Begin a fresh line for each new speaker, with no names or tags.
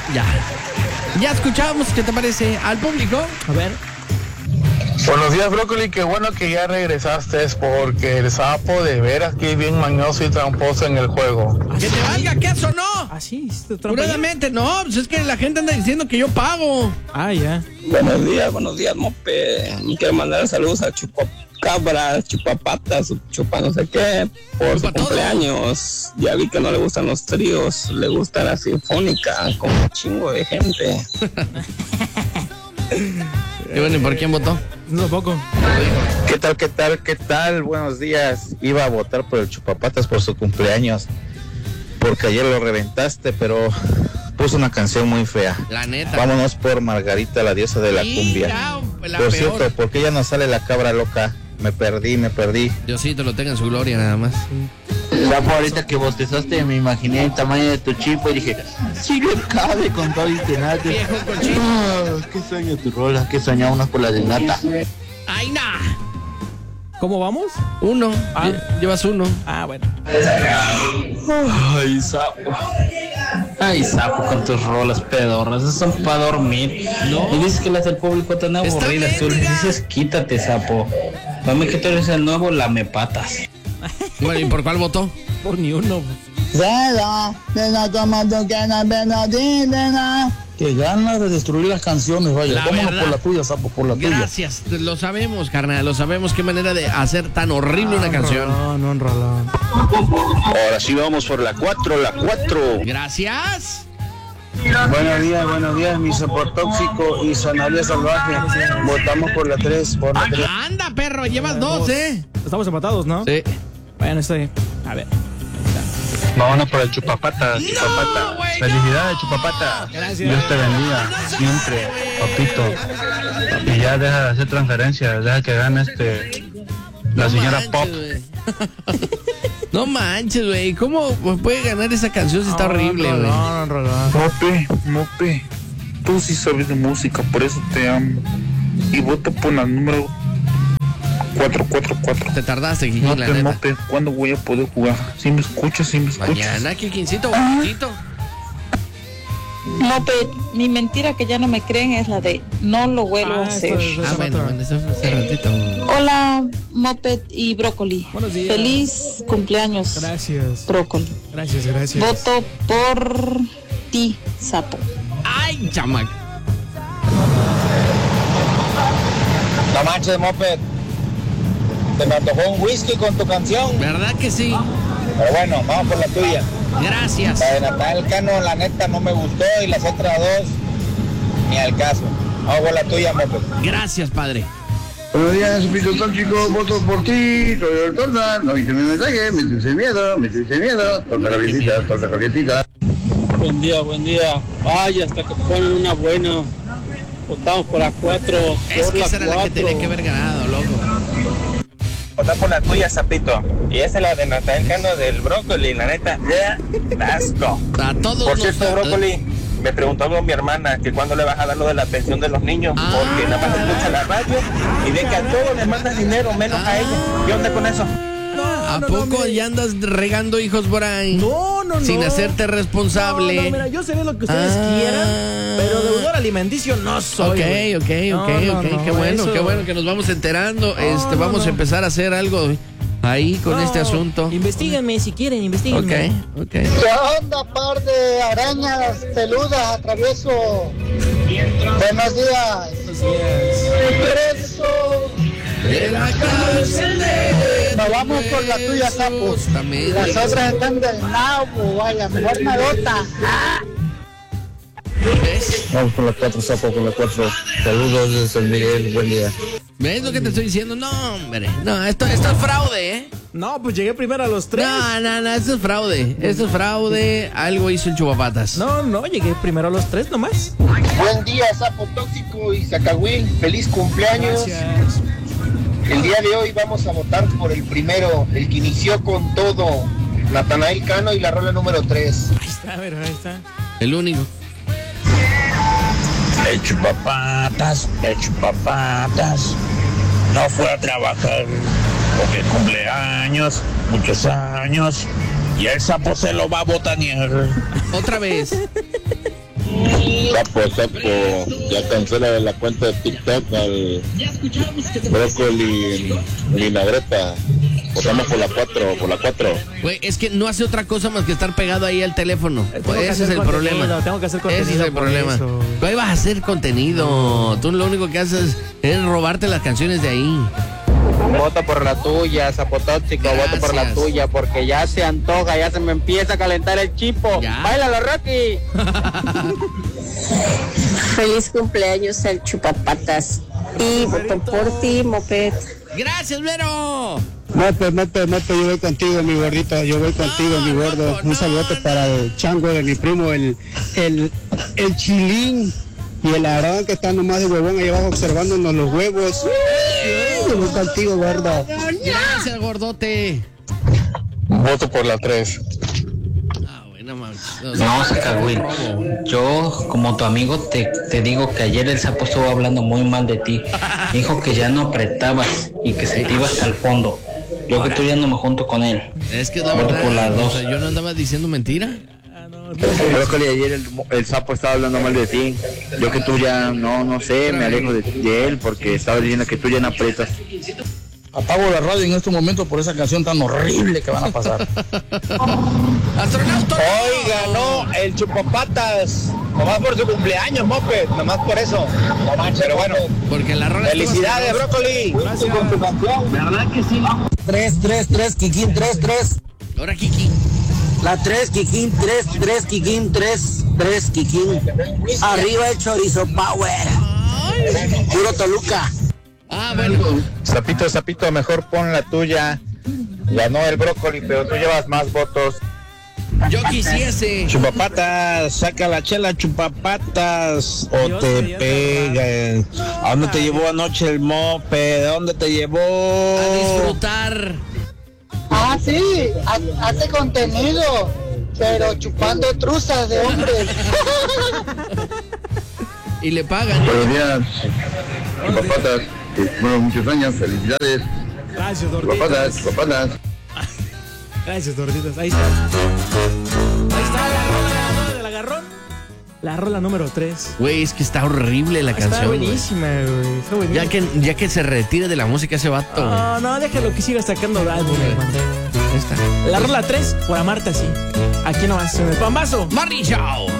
Ya escuchamos, ¿qué te parece? Al público. A ver.
Buenos días, Brócoli, qué bueno que ya regresaste, porque el sapo de veras que es bien mañoso y tramposo en el juego.
¡Que te valga queso, no!
Así,
Seguramente, no, pues es que la gente anda diciendo que yo pago.
Ya.
Buenos días, Mope. Quiero mandar saludos a Chupacabras, Chupapatas, Chupa no sé qué, por su cumpleaños. Ya vi que no le gustan los tríos, le gusta la sinfónica, con un chingo de gente.
Y bueno, ¿y por quién votó?
No, poco.
¿Qué tal? Buenos días. Iba a votar por el Chupapatas por su cumpleaños, porque ayer lo reventaste, pero puso una canción muy fea.
La neta.
Vámonos por Margarita, la diosa de la cumbia. Por cierto, ¿por qué ya no sale la cabra loca? Me perdí.
Diosito lo tenga en su gloria nada más.
Ya por ahorita que bostezaste me imaginé el tamaño de tu chipo y dije, sí le cabe con todo y tenate.
Viejo cochino.
Qué sueño tu rola, qué sueña unas por la de nata.
¡Ay, nah!
¿Cómo vamos?
1. Llevas 1.
Bueno.
Ay, sapo, con tus rolas pedorras, esas son para dormir. No. Y dices que las del público están aburridas. Tú le dices, quítate, sapo. Mami, que tú eres el nuevo lamepatas.
Bueno, ¿y por cuál votó?
Por ni uno.
Qué ganas de destruir las canciones, vaya. Vámonos por la tuya, sapo, por la tuya.
Gracias, lo sabemos, carnal, lo sabemos. Qué manera de hacer tan horrible una canción.
No, enrolón.
Ahora sí vamos por la 4.
Gracias.
Buenos días, mi sapo tóxico y zanahoria salvaje. Votamos por la 3,
Anda, perro, llevas 2,
Estamos empatados, ¿no?
Sí.
Bueno, estoy. A ver.
Vámonos por el Chupapata.
Güey,
Felicidades, Chupapata.
Gracias.
Dios te bendiga siempre, papito. Y ya deja de hacer transferencias, deja que gane la señora Pop.
No manches, güey. ¿Cómo puede ganar esa canción si está horrible, güey?
No, enrolón.
Mope, tú sí sabes de música, por eso te amo. Y voto por la número 444.
Te tardaste, Kiki, la neta.
Mope, ¿cuándo voy a poder jugar? ¿Sí me escuchas?
Mañana, Kikincito, bonito.
Moped, mi mentira que ya no me creen es la de no lo vuelvo a hacer.
Bueno, eso fue hace ratito.
Hola, Moped y Brócoli.
Buenos días.
Feliz cumpleaños.
Gracias.
Brócoli.
Gracias.
Voto por ti, sapo.
Ay, chamac.
No manches, Moped. Te me antojó un whisky con tu canción.
¿Verdad que sí?
Pero bueno, vamos por la tuya.
Gracias.
La de Natal Cano, la neta, no me gustó. Y las otras dos, ni al caso. Vamos por la tuya, Moped.
Gracias, padre.
Buenos días, Pito Tóxico, voto por ti, soy el Torta, no viste mi mensaje, me tuviste miedo, torta calientita.
Buen día. Vaya, hasta que ponen una buena. Votamos por la 4.
Es que esa era la que tenía que haber ganado, loco.
Vota por la tuya, sapito. Y esa es la de Natal Cano del Brócoli, la neta. Asco.
A todos
Por
nos
cierto,
falta.
Brócoli, me preguntó algo mi hermana, que cuándo le vas a dar lo de la pensión de los niños, porque nada más escucha la radio y ve que a todos les mandas dinero, menos a ella. ¿Qué onda con eso?
¿A poco ya andas regando hijos por ahí?
No.
Sin hacerte responsable.
No, mira, yo seré lo que ustedes quieran, pero deudor alimenticio no soy.
Ok. Qué bueno que nos vamos enterando. Vamos a empezar a hacer algo ahí con este asunto.
Investíguenme si quieren, investíguenme.
Ok.
¿Qué onda, par de arañas peludas, atravieso? Buenos días. Preso.
De la cárcel de
Nos vamos por la tuya, sapo.
También.
Las otras están del nabo, vaya, mejor malota.
¿Ves?
Vamos por la 4, sapo, por la 4. Saludos desde San Miguel, buen día.
¿Ves lo que te estoy diciendo? No, hombre. No, esto es fraude, ¿eh?
No, pues llegué primero a los 3.
No, esto es fraude. Esto es fraude. Algo hizo el Chupapatas.
No, llegué primero a los 3 nomás.
Buen día, sapo tóxico y Zacagüín. Feliz cumpleaños.
Gracias.
El día de hoy vamos a votar por el primero, el que inició con todo, Natanael Cano, y la rola número 3.
Ahí está.
El único.
El chupapatas, no fue a trabajar porque cumpleaños, muchos años, y el sapo se lo va a botanear.
Otra vez.
Sapo, ya cancela la cuenta de TikTok al Brócoli Vinagreta. Votamos por la 4.
Güey, es que no hace otra cosa más que estar pegado ahí al teléfono. Ese es el problema.
Tengo que hacer contenido.
Ese es el problema. Güey, vas a hacer contenido. Tú lo único que haces es robarte las canciones de ahí.
Voto por la tuya, Zapotóxico, voto por la tuya, porque ya se antoja, ya se me empieza a calentar el chipo. ¡Báilalo, Rocky!
Feliz cumpleaños al Chupapatas. Y voto por ti, Moped.
¡Gracias, Vero!
Moped, yo voy contigo, mi gordito, yo voy contigo, mi gordo. Un saludo para el chango de mi primo, el chilín. Y el Aarón que está nomás de huevón ahí abajo observándonos los huevos. Yo voy contigo, gordo.
Gracias, gordote.
Voto por la 3.
No, Sacagüín. Yo, como tu amigo, te digo que ayer el sapo estuvo hablando muy mal de ti. Dijo que ya no apretabas y que se te iba hasta el fondo. Yo que tú ya no me junto con él.
Es que la
voto
verdad,
por las dos.
O sea, yo no andaba diciendo mentira.
Brócoli, ayer el sapo estaba hablando mal de ti. Yo que tú ya, no sé, me alejo de él porque estaba diciendo que tú ya no aprietas.
Apago la radio en este momento por esa canción tan horrible que van a pasar.
¡Astronauta!
Hoy ganó el Chupapatas. Nomás por su cumpleaños, Moped. Nomás por eso. Pero bueno.
Porque la rola.
¡Felicidades, Brócoli!
Gracias. Con tu canción.
¿Verdad que sí?
3, Kikín, 3.
Ahora, Kiki.
La 3, Kikín, 3, Kikín, 3, Kikín. Arriba el chorizo power. Puro Toluca.
Bueno.
Sapito, mejor pon la tuya. Ganó el Brócoli, pero tú llevas más votos.
Yo quisiese.
Chupapatas, saca la chela, Chupapatas, o te pegan. ¿A dónde te llevó anoche el Mope? ¿De dónde te llevó?
A disfrutar.
Ah, sí, hace contenido, pero chupando truzas de hombres.
Y le pagan.
Buenos días, Chupapatas. Bueno, muchos años, felicidades.
Gracias, Dorditas.
Chupapatas.
Gracias, Dorditas. Ahí está la rola del agarrón. La rola número 3.
Güey, es que está horrible la canción.
Está buenísima, güey. Está buenísima.
Ya que se retire de la música ese vato.
No, déjalo que siga sacando álbumes, man.
Ahí está.
La rola 3, por amarte así. Aquí nomás, en el Pambazo.
Marry Show.